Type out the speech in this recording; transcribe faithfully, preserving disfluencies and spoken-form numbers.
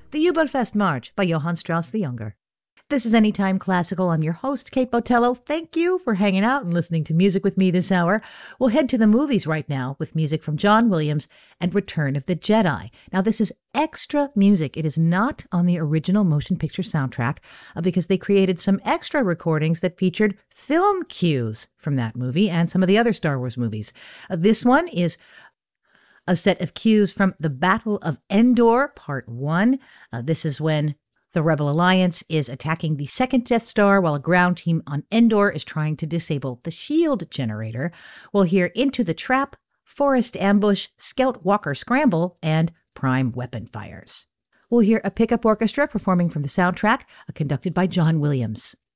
The U-Boat Fest March by Johann Strauss the Younger. This is Anytime Classical. I'm your host, Kate Botello. Thank you for hanging out and listening to music with me this hour. We'll head to the movies right now with music from John Williams and Return of the Jedi. Now, this is extra music. It is not on the original motion picture soundtrack uh, because they created some extra recordings that featured film cues from that movie and some of the other Star Wars movies. Uh, this one is a set of cues from the Battle of Endor, Part one. Uh, this is when the Rebel Alliance is attacking the second Death Star while a ground team on Endor is trying to disable the shield generator. We'll hear Into the Trap, Forest Ambush, Scout Walker Scramble, and Prime Weapon Fires. We'll hear a pickup orchestra performing from the soundtrack, uh, conducted by John Williams.